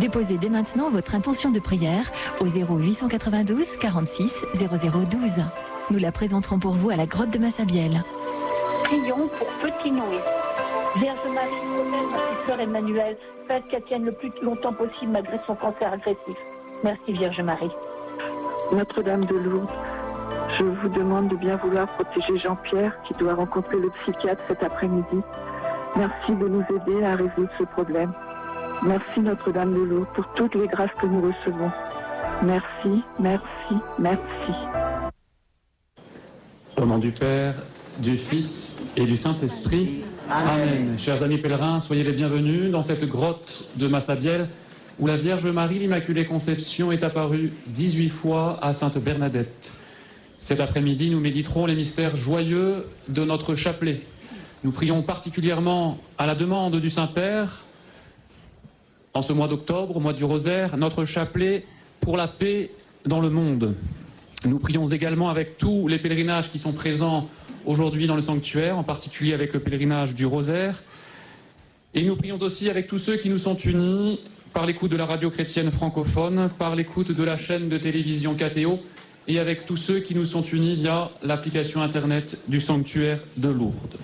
Déposez dès maintenant votre intention de prière au 0892 46 0012. Nous la présenterons pour vous à la grotte de Massabielle. Prions pour petit Noé. Vierge Marie, protège ma petite sœur Emmanuel, faites qu'elle tienne le plus longtemps possible malgré son cancer agressif. Merci Vierge Marie. Notre-Dame de Lourdes, je vous demande de bien vouloir protéger Jean-Pierre qui doit rencontrer le psychiatre cet après-midi. Merci de nous aider à résoudre ce problème. Merci Notre-Dame de Lourdes pour toutes les grâces que nous recevons. Merci, merci, merci. Au nom du Père, du Fils et du Saint-Esprit. Amen. Chers amis pèlerins, soyez les bienvenus dans cette grotte de Massabielle où la Vierge Marie, l'Immaculée Conception, est apparue 18 fois à Sainte Bernadette. Cet après-midi, nous méditerons les mystères joyeux de notre chapelet. Nous prions particulièrement à la demande du Saint-Père, en ce mois d'octobre, au mois du Rosaire, notre chapelet pour la paix dans le monde. Nous prions également avec tous les pèlerinages qui sont présents aujourd'hui dans le sanctuaire, en particulier avec le pèlerinage du Rosaire. Et nous prions aussi avec tous ceux qui nous sont unis par l'écoute de la radio chrétienne francophone, par l'écoute de la chaîne de télévision KTO, et avec tous ceux qui nous sont unis via l'application Internet du sanctuaire de Lourdes.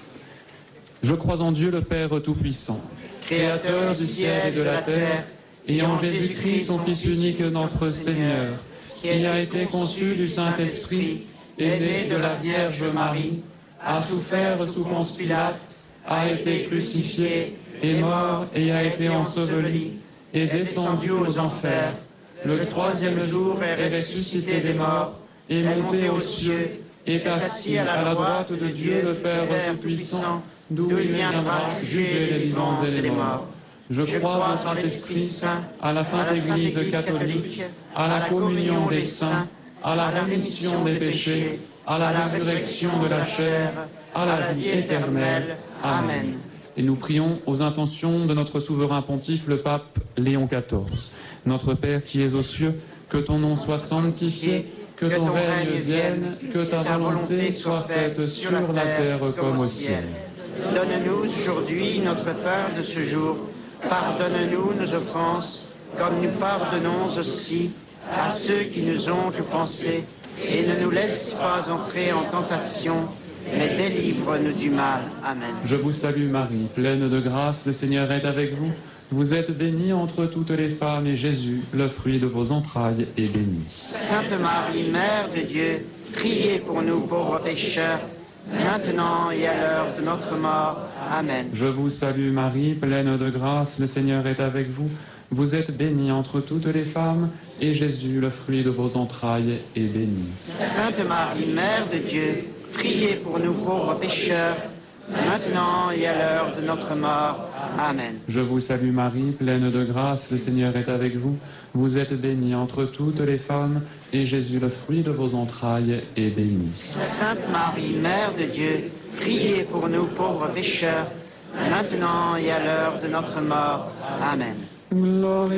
Je crois en Dieu le Père Tout-Puissant, Créateur du ciel et de la terre, et en Jésus-Christ, son Fils unique, notre Seigneur, qui a été conçu du Saint-Esprit, est né de la Vierge Marie, a souffert sous Ponce Pilate, a été crucifié, est mort et a été enseveli, est descendu aux enfers. Le troisième jour est ressuscité des morts, est monté aux cieux, est assis à la droite de Dieu le Père Tout-Puissant, d'où il viendra juger les vivants et les morts. Je crois au Saint-Esprit Saint, à la Sainte Église catholique, à la communion des saints, à la rémission des péchés, à la résurrection de la chair, à la vie éternelle. Amen. Et nous prions aux intentions de notre souverain pontife, le pape Léon XIV. Notre Père qui es aux cieux, que ton nom soit sanctifié, que ton règne vienne, que ta volonté soit faite sur la terre comme au ciel. Donne-nous aujourd'hui notre pain de ce jour. Pardonne-nous nos offenses, comme nous pardonnons aussi à ceux qui nous ont offensés. Et ne nous laisse pas entrer en tentation, mais délivre-nous du mal. Amen. Je vous salue Marie, pleine de grâce, le Seigneur est avec vous. Vous êtes bénie entre toutes les femmes, et Jésus, le fruit de vos entrailles, est béni. Sainte Marie, Mère de Dieu, priez pour nous pauvres pécheurs, maintenant et à l'heure de notre mort. Amen. Je vous salue Marie, pleine de grâce, le Seigneur est avec vous. Vous êtes bénie entre toutes les femmes, et Jésus, le fruit de vos entrailles, est béni. Sainte Marie, Mère de Dieu, priez pour nous pauvres pécheurs, maintenant et à l'heure de notre mort. Amen. Je vous salue Marie, pleine de grâce, le Seigneur est avec vous. Vous êtes bénie entre toutes les femmes, et Jésus, le fruit de vos entrailles, est béni. Sainte Marie, Mère de Dieu, priez pour nous pauvres pécheurs, maintenant et à l'heure de notre mort. Amen. Gloire